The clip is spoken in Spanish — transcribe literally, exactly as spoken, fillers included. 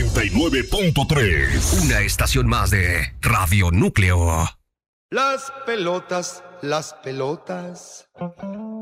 ochenta y nueve punto tres. Una estación más de Radio Núcleo. Las pelotas, las pelotas